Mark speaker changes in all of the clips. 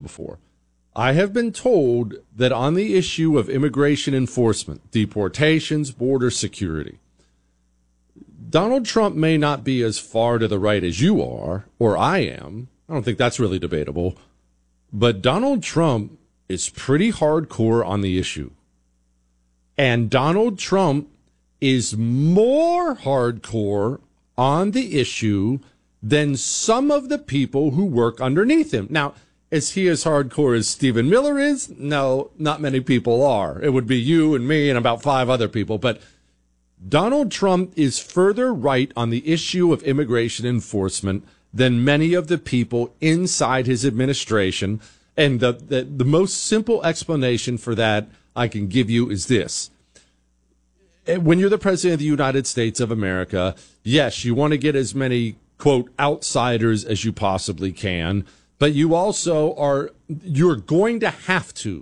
Speaker 1: before. I have been told that on the issue of immigration enforcement, deportations, border security, Donald Trump may not be as far to the right as you are or I am. I don't think that's really debatable. But Donald Trump is pretty hardcore on the issue. And Donald Trump is more hardcore on the issue than some of the people who work underneath him. Now, is he as hardcore as Stephen Miller is? No, not many people are. It would be you and me and about 5 other people. But Donald Trump is further right on the issue of immigration enforcement than many of the people inside his administration. And the most simple explanation for that I can give you is this. When you're the president of the United States of America, yes, you want to get as many, quote, outsiders as you possibly can, but you also you're going to have to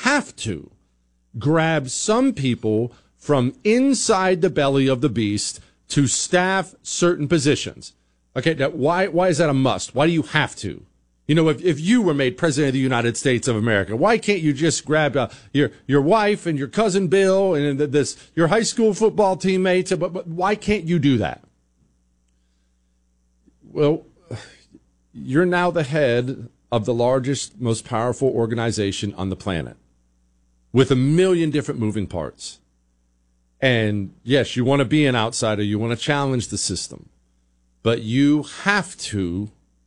Speaker 1: grab some people from inside the belly of the beast to staff certain positions. Okay, now why is that a must? Why do you have to? You know, if you were made president of the United States of America, why can't you just grab your wife and your cousin Bill and your high school football teammates? But why can't you do that? Well, you're now the head of the largest, most powerful organization on the planet with 1 million different moving parts. And yes, you want to be an outsider. You want to challenge the system. But you have to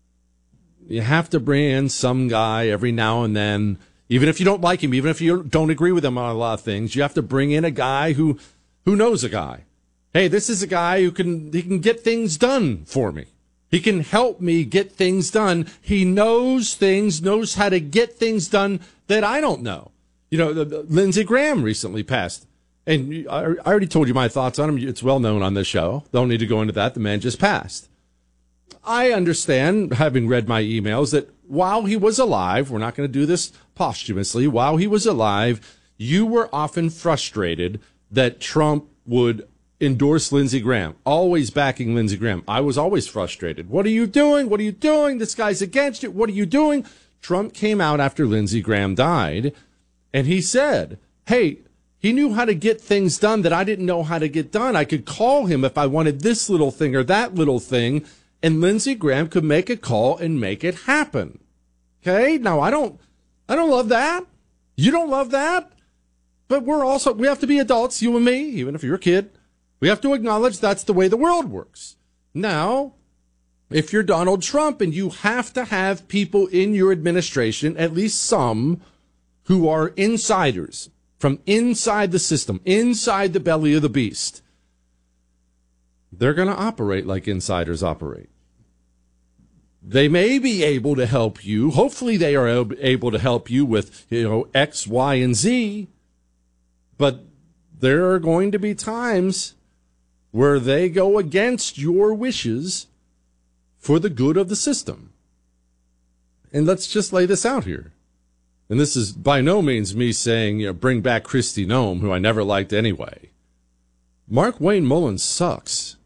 Speaker 1: bring in some guy every now and then, even if you don't like him, even if you don't agree with him on a lot of things. You have to bring in a guy who knows a guy. Hey, this is a guy he can get things done for me. He can help me get things done. He knows things, knows how to get things done that I don't know. You know, Lindsey Graham recently passed. And I already told you my thoughts on him. It's well known on this show. Don't need to go into that. The man just passed. I understand, having read my emails, that while he was alive, we're not going to do this posthumously, while he was alive, you were often frustrated that Trump would endorse Lindsey Graham, always backing Lindsey Graham. I was always frustrated. What are you doing? What are you doing? This guy's against it. What are you doing? Trump came out after Lindsey Graham died, and he said, hey, he knew how to get things done that I didn't know how to get done. I could call him if I wanted this little thing or that little thing, and Lindsey Graham could make a call and make it happen. Okay? Now, I don't love that. You don't love that. But we have to be adults, you and me, even if you're a kid. We have to acknowledge that's the way the world works. Now, if you're Donald Trump and you have to have people in your administration, at least some, who are insiders, from inside the system, inside the belly of the beast, they're going to operate like insiders operate. They may be able to help you. Hopefully they are able to help you with, X, Y, and Z. But there are going to be times where they go against your wishes for the good of the system. And let's just lay this out here. And this is by no means me saying, bring back Kristi Noem, who I never liked anyway. Markwayne Mullin sucks.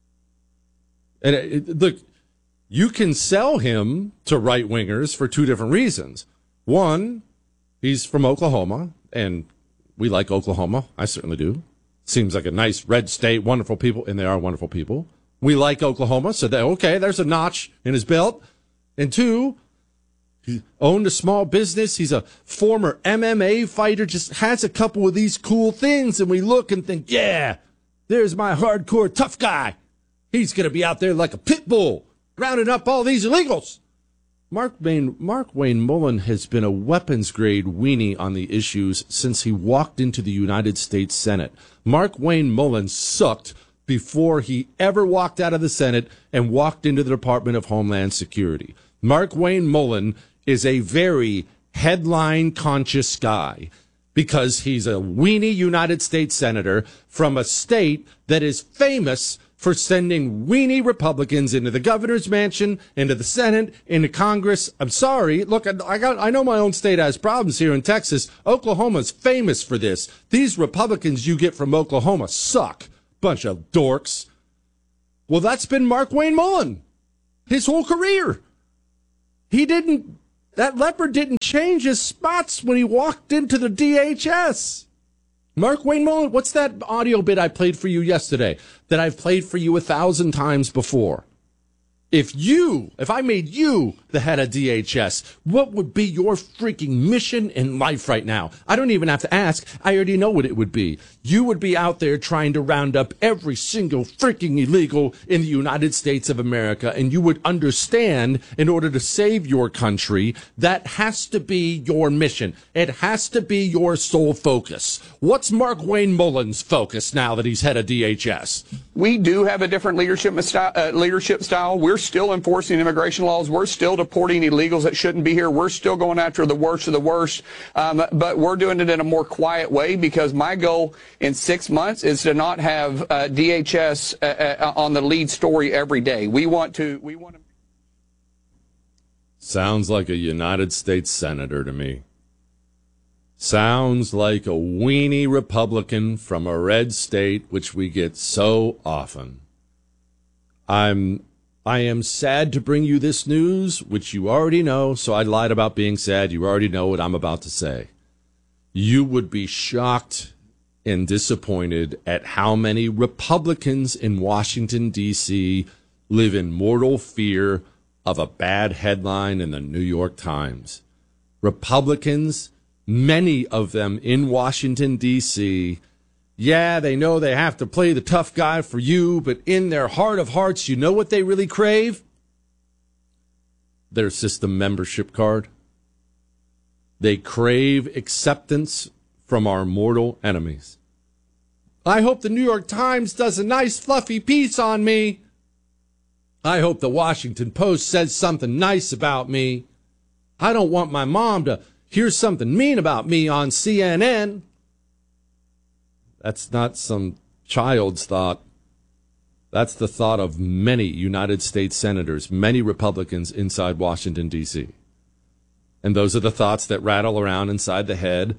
Speaker 1: And look, you can sell him to right-wingers for 2 different reasons. One, he's from Oklahoma, and we like Oklahoma. I certainly do. Seems like a nice red state, wonderful people, and they are wonderful people. We like Oklahoma, so there's a notch in his belt. And 2, he owned a small business. He's a former MMA fighter, just has a couple of these cool things, and we look and think, yeah, there's my hardcore tough guy. He's going to be out there like a pit bull, rounding up all these illegals. Markwayne Mullin has been a weapons-grade weenie on the issues since he walked into the United States Senate. Markwayne Mullin sucked before he ever walked out of the Senate and walked into the Department of Homeland Security. Markwayne Mullin is a very headline-conscious guy because he's a weenie United States Senator from a state that is famous for sending weenie Republicans into the governor's mansion, into the Senate, into Congress. I'm sorry. Look, I know my own state has problems here in Texas. Oklahoma's famous for this. These Republicans you get from Oklahoma suck. Bunch of dorks. Well, that's been Markwayne Mullin his whole career. That leopard didn't change his spots when he walked into the DHS. Markwayne Mullin, what's that audio bit I played for you yesterday that I've played for you 1,000 times before? If I made you the head of DHS, what would be your freaking mission in life right now? I don't even have to ask. I already know what it would be. You would be out there trying to round up every single freaking illegal in the United States of America, and you would understand, in order to save your country, that has to be your mission. It has to be your sole focus. What's Markwayne Mullin's focus now that he's head of DHS?
Speaker 2: We do have a different leadership style. We're still enforcing immigration laws. We're still deporting illegals that shouldn't be here. We're still going after the worst of the worst. But we're doing it in a more quiet way, because my goal in 6 months is to not have DHS on the lead story every day. We want to.
Speaker 1: Sounds like a United States senator to me. Sounds like a weenie Republican from a red state, which we get so often. I am sad to bring you this news, which you already know, so I lied about being sad. You already know what I'm about to say. You would be shocked and disappointed at how many Republicans in Washington, D.C. live in mortal fear of a bad headline in the New York Times. Republicans, many of them in Washington, D.C., yeah, they know they have to play the tough guy for you, but in their heart of hearts, you know what they really crave? Their system membership card. They crave acceptance from our mortal enemies. I hope the New York Times does a nice fluffy piece on me. I hope the Washington Post says something nice about me. I don't want my mom to hear something mean about me on CNN. That's not some child's thought. That's the thought of many United States senators, many Republicans inside Washington, D.C. And those are the thoughts that rattle around inside the head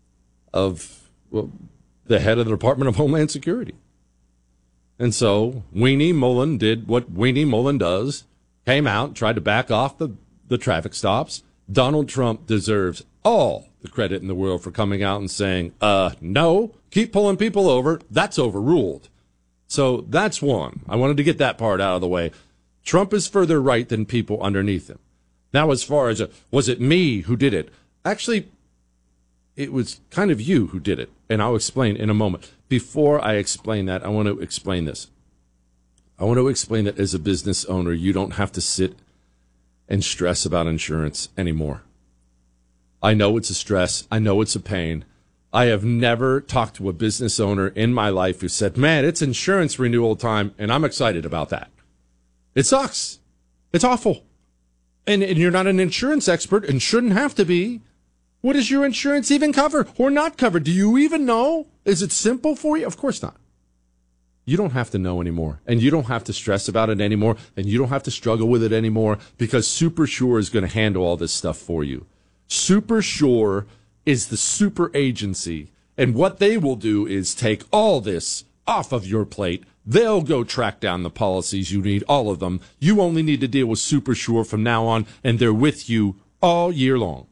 Speaker 1: of the head of the Department of Homeland Security. And so Weenie Mullin did what Weenie Mullin does, came out, tried to back off the traffic stops. Donald Trump deserves all the credit in the world for coming out and saying, no, keep pulling people over. That's overruled. So that's one. I wanted to get that part out of the way. Trump is further right than people underneath him. Now, as far as, was it me who did it? Actually, it was kind of you who did it, and I'll explain in a moment. Before I explain that, I want to explain this. I want to explain that as a business owner, you don't have to sit and stress about insurance anymore. I know it's a stress. I know it's a pain. I have never talked to a business owner in my life who said, man, it's insurance renewal time, and I'm excited about that. It sucks. It's awful. And you're not an insurance expert and shouldn't have to be. What does your insurance even cover or not cover? Do you even know? Is it simple for you? Of course not. You don't have to know anymore, and you don't have to stress about it anymore, and you don't have to struggle with it anymore, because SuperSure is going to handle all this stuff for you. SuperSure is the super agency, and what they will do is take all this off of your plate. They'll go track down the policies you need, all of them. You only need to deal with SuperSure from now on, and they're with you all year long.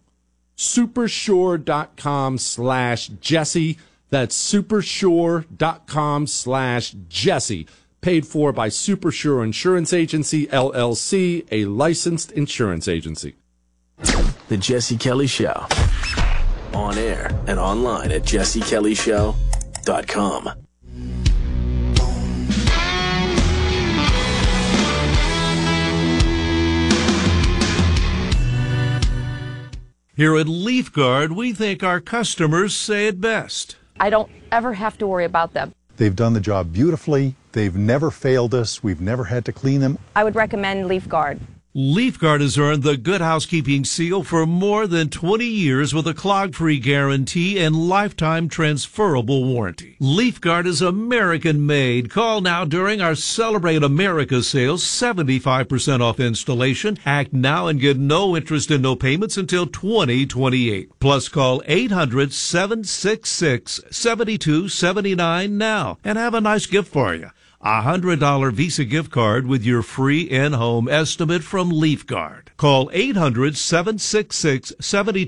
Speaker 1: Supersure.com/Jesse. That's supersure.com/Jesse. Paid for by SuperSure Insurance Agency, LLC, a licensed insurance agency.
Speaker 3: The Jesse Kelly Show. On air and online at jessekellyshow.com.
Speaker 4: Here at LeafGuard, we think our customers say it best.
Speaker 5: I don't ever have to worry about them.
Speaker 6: They've done the job beautifully. They've never failed us. We've never had to clean them.
Speaker 5: I would recommend LeafGuard.
Speaker 4: LeafGuard has earned the Good Housekeeping seal for more than 20 years with a clog-free guarantee and lifetime transferable warranty. LeafGuard is American-made. Call now during our Celebrate America sales, 75% off installation. Act now and get no interest and no payments until 2028. Plus, call 800-766-7279 now and have a nice gift for you. A $100 Visa gift card with your free in-home estimate from LeafGuard. Call 800-766-7279.